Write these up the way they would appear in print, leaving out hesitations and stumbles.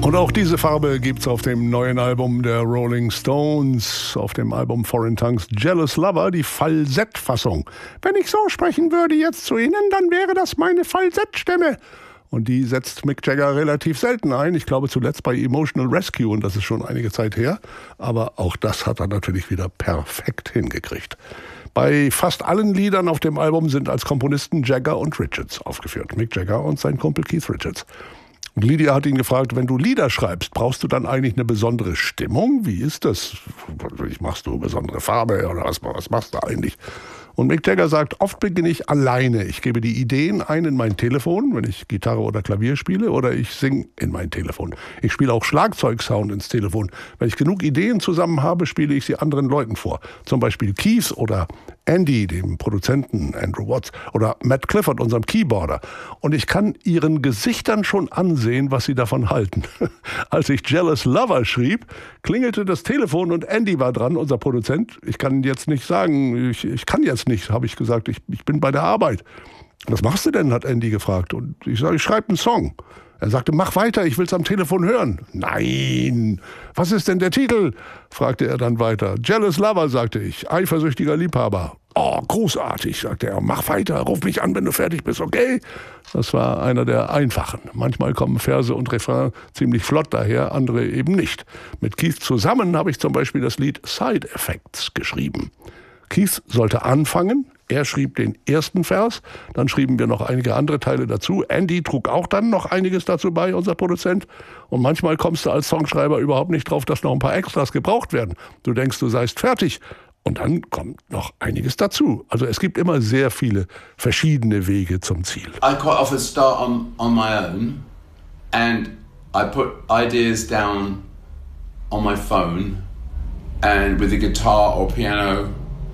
Und auch diese Farbe gibt's auf dem neuen Album der Rolling Stones, auf dem Album Foreign Tongues Jealous Lover, die Falsettfassung. Wenn ich so sprechen würde jetzt zu Ihnen, dann wäre das meine Falsettstimme. Und die setzt Mick Jagger relativ selten ein. Ich glaube zuletzt bei Emotional Rescue, und das ist schon einige Zeit her. Aber auch das hat er natürlich wieder perfekt hingekriegt. Bei fast allen Liedern auf dem Album sind als Komponisten Jagger und Richards aufgeführt. Mick Jagger und sein Kumpel Keith Richards. Und Lydia hat ihn gefragt, wenn du Lieder schreibst, brauchst du dann eigentlich eine besondere Stimmung? Wie ist das? Machst du besondere Farbe oder was machst du eigentlich? Und Mick Jagger sagt, oft beginne ich alleine. Ich gebe die Ideen ein in mein Telefon, wenn ich Gitarre oder Klavier spiele, oder ich singe in mein Telefon. Ich spiele auch Schlagzeugsound ins Telefon. Wenn ich genug Ideen zusammen habe, spiele ich sie anderen Leuten vor. Zum Beispiel Keith oder Andy, dem Produzenten Andrew Watts, oder Matt Clifford, unserem Keyboarder. Und ich kann ihren Gesichtern schon ansehen, was sie davon halten. Als ich Jealous Lover schrieb, klingelte das Telefon und Andy war dran, unser Produzent. Ich kann jetzt nicht sagen, ich kann jetzt nicht, habe ich gesagt, ich bin bei der Arbeit. Was machst du denn, hat Andy gefragt. Und ich sage, ich schreibe einen Song. Er sagte, mach weiter, ich will's am Telefon hören. Nein. Was ist denn der Titel? Fragte er dann weiter. Jealous Lover, sagte ich. Eifersüchtiger Liebhaber. Oh, großartig, sagte er. Mach weiter, ruf mich an, wenn du fertig bist, okay? Das war einer der einfachen. Manchmal kommen Verse und Refrain ziemlich flott daher, andere eben nicht. Mit Keith zusammen habe ich zum Beispiel das Lied Side Effects geschrieben. Keith sollte anfangen. Er schrieb den ersten Vers, dann schrieben wir noch einige andere Teile dazu. Andy trug auch dann noch einiges dazu bei, unser Produzent. Und manchmal kommst du als Songschreiber überhaupt nicht drauf, dass noch ein paar Extras gebraucht werden. Du denkst, du seist fertig. Und dann kommt noch einiges dazu. Also es gibt immer sehr viele verschiedene Wege zum Ziel. I quite often start on my own and I put ideas down on my phone and with a guitar or piano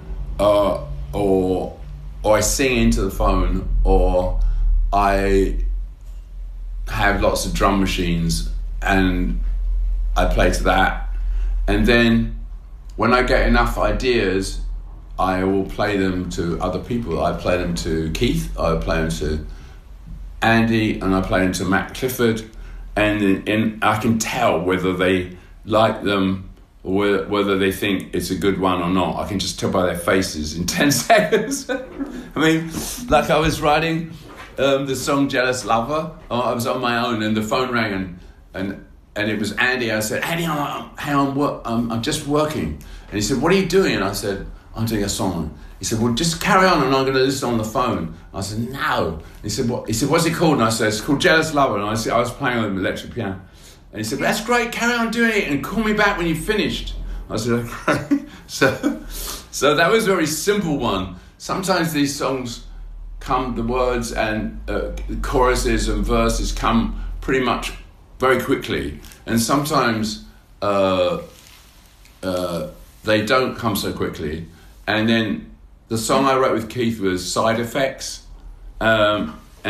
or I sing into the phone, or I have lots of drum machines and I play to that. And then when I get enough ideas, I will play them to other people. I play them to Keith, I play them to Andy, and I play them to Matt Clifford. And I can tell whether they like them, or whether they think it's a good one or not. I can just tell by their faces in 10 seconds. I mean, like I was writing the song Jealous Lover. I was on my own and the phone rang and it was Andy. I said, Andy, I'm just working. And he said, what are you doing? And I said, I'm doing a song. He said, well, just carry on and I'm going to listen on the phone. I said, no. He said, what? He said, what's it called? And I said, it's called Jealous Lover. And I was playing on the electric piano. And he said, that's great, carry on doing it and call me back when you've finished. I said, okay. So that was a very simple one. Sometimes these songs come, the words and choruses and verses come pretty much very quickly. And sometimes they don't come so quickly. And then the song I wrote with Keith was Side Effects.